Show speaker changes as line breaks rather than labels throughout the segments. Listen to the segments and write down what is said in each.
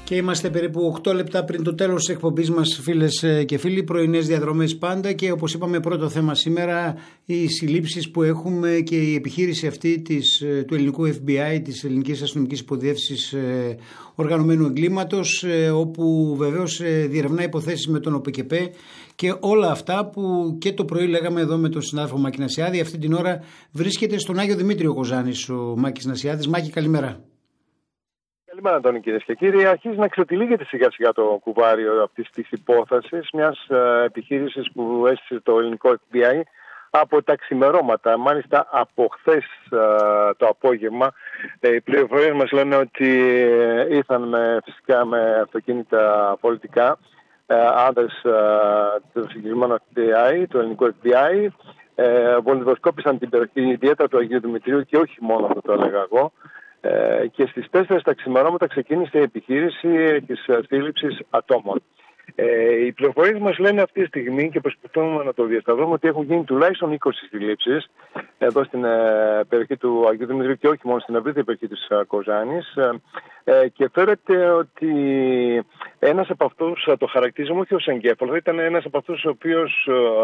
Και είμαστε περίπου 8 λεπτά πριν το τέλος της εκπομπής μας, φίλες και φίλοι. Πρωινές διαδρομές πάντα, και όπως είπαμε, πρώτο θέμα σήμερα οι συλλήψεις που έχουμε και η επιχείρηση αυτή του ελληνικού FBI, της Ελληνικής Αστυνομικής Υποδιεύσης Οργανωμένου Εγκλήματος, όπου βεβαίως διερευνά υποθέσεις με τον ΟΠΚΠ και όλα αυτά που και το πρωί λέγαμε εδώ με τον συνάδελφο Μάκη Νασιάδη. Αυτή την ώρα βρίσκεται στον Άγιο Δημήτριο Κοζάνης ο Μάκης Νασιάδης. Μάκη, καλημέρα.
Καλημέρα, Αντώνη, κυρίες και κύριοι. Αρχίζει να ξετυλίγεται σιγά-σιγά το κουβάριο αυτής της υπόθεσης, μιας επιχείρησης που έστησε το ελληνικό FBI από τα ξημερώματα. Μάλιστα, από χθες το απόγευμα, οι πληροφορίες μας λένε ότι ήρθαν φυσικά με αυτοκίνητα πολιτικά άντρες του συγκεκριμένου FBI, του ελληνικού FBI, βολιδοσκόπησαν την περιοχή ιδιαίτερα του Αγίου Δημητρίου, και όχι μόνο αυτό το έλεγα εγώ. Και στις 4 τα ξημερώματα ξεκίνησε η επιχείρηση της σύλληψης ατόμων. Οι πληροφορίες μας λένε αυτή τη στιγμή, και προσπαθούμε να το διασταυρώσουμε, ότι έχουν γίνει τουλάχιστον 20 συλλήψεις εδώ στην περιοχή του Αγίου Δημητρίου και όχι μόνο στην ευρύτερη περιοχή της Κοζάνης. Και φαίνεται ότι ένας από αυτούς, το χαρακτηρίζουμε όχι ως εγκέφαλο, ήταν ένας από αυτούς ο οποίος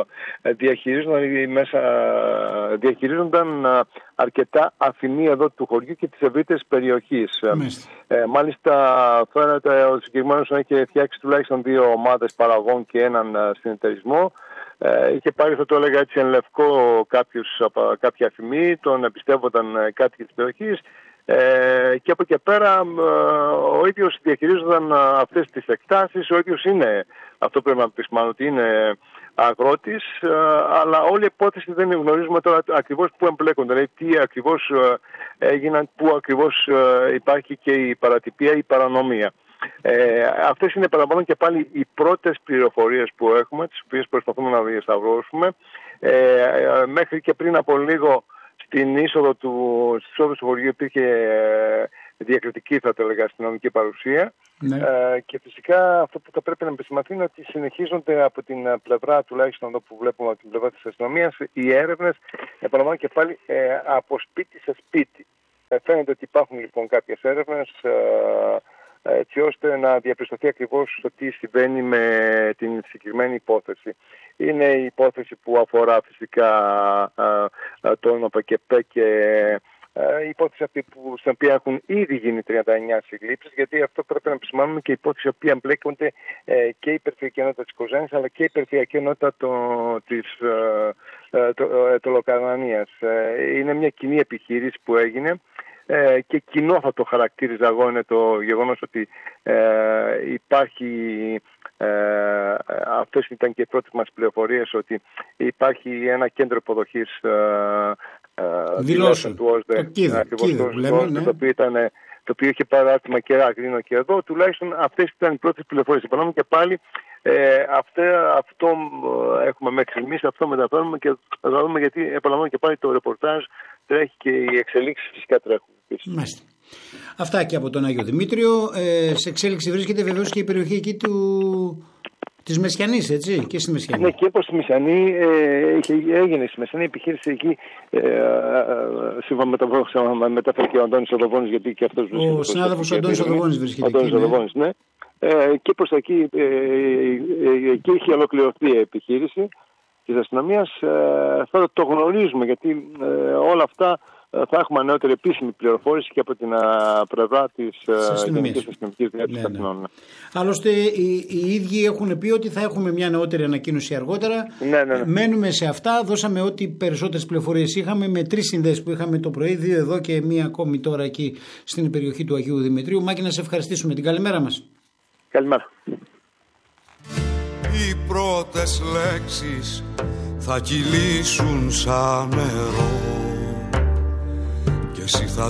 διαχειρίζονταν αρκετά αφημί εδώ του χωριού και της ευρύτερης περιοχής. Μάλιστα φαίνεται ότι ο συγκεκριμένος είχε φτιάξει τουλάχιστον 2 ομάδες παραγών και έναν συνεταιρισμό. Είχε πάρει, θα το έλεγα έτσι, εν λευκό κάποια αφημί, τον εμπιστεύονταν κάτοικοι της περιοχής. Και από εκεί πέρα ο ίδιος διαχειρίζονταν αυτές τις εκτάσεις. Ο ίδιος είναι, αυτό πρέπει να επισημάνω, ότι είναι αγρότης, αλλά όλη η υπόθεση δεν γνωρίζουμε τώρα ακριβώς πού εμπλέκονται, δηλαδή τι ακριβώς έγιναν, πού ακριβώς υπάρχει και η παρατυπία, η παρανομία. Αυτές είναι, παραπάνω και πάλι, οι πρώτες πληροφορίες που έχουμε, τις οποίες προσπαθούμε να διασταυρώσουμε. Μέχρι και πριν από λίγο, στην είσοδο του χωριού υπήρχε διακριτική, θα το έλεγα, αστυνομική παρουσία. Ναι. Και φυσικά αυτό που θα πρέπει να επισημανθεί είναι ότι συνεχίζονται από την πλευρά, τουλάχιστον εδώ που βλέπουμε από την πλευρά της αστυνομίας, οι έρευνες, επαναλαμβάνω και πάλι, από σπίτι σε σπίτι. Φαίνεται ότι υπάρχουν λοιπόν κάποιες έρευνες, έτσι ώστε να διαπιστωθεί ακριβώς το τι συμβαίνει με την συγκεκριμένη υπόθεση. Είναι η υπόθεση που αφορά φυσικά τον ΟΠΚΠ και η υπόθεση αυτή στην οποία έχουν ήδη γίνει 39 συλλήψεις, γιατί αυτό πρέπει να επισημάνουμε, και η υπόθεση η οποία εμπλέκονται και η περιφερειακή ενότητα της Κοζάνης αλλά και η περιφερειακή ενότητα της Λοκανανίας. Είναι μια κοινή επιχείρηση που έγινε. Και κοινό θα το χαρακτήριζα εγώ είναι το γεγονός ότι υπάρχει, αυτές ήταν και οι πρώτες μας πληροφορίες, ότι υπάρχει ένα κέντρο υποδοχής δηλώσεων του ΟΣΔΕ, το οποίο είχε παράδειγμα και Αγρίνο και εδώ. Τουλάχιστον αυτές ήταν οι πρώτες πληροφορίες. Επαναλαμβάνω και πάλι, αυτό έχουμε μέχρι στιγμής, αυτό μεταφέρουμε και θα δούμε, γιατί επαναλαμβάνω και πάλι το ρεπορτάζ τρέχει και οι εξελίξεις φυσικά τρέχουν.
Μάλιστα. Αυτά και από τον Άγιο Δημήτριο. Σε εξέλιξη βρίσκεται βεβαίως και η περιοχή εκεί της Μεσιανής, έτσι, και στη Μεσιανή.
Ναι, και προς τη Μεσιανή έγινε στη Μεσιανή επιχείρηση εκεί. Σύμφωνα μεταφέρει και ο Αντώνης Οδοβόνης, γιατί και αυτός βρίσκεται. Ο
συνάδελφος Αντώνης Οδοβόνης βρίσκεται
εκεί. Οδοβόνης, ναι. Και προς εκεί είχε ολοκληρωθεί η επιχείρηση της αστυνομίας. Θα το γνωρίζουμε, γιατί όλα αυτά θα έχουμε νεότερη επίσημη πληροφόρηση και από την πλευρά της Αστυνομικής Διεύθυνσης Αθηνών.
Άλλωστε, οι ίδιοι έχουν πει ότι θα έχουμε μια νεότερη ανακοίνωση αργότερα.
Ναι.
Μένουμε σε αυτά. Δώσαμε ό,τι περισσότερες πληροφορίες είχαμε, με 3 συνδέσεις που είχαμε το πρωί, 2 εδώ και 1 ακόμη τώρα εκεί στην περιοχή του Αγίου Δημητρίου. Μάκη, να σε ευχαριστήσουμε. Την καλημέρα μας.
Καλημέρα.
Οι πρώτες λέξεις θα κυλήσουν σαν νερό και εσύ θα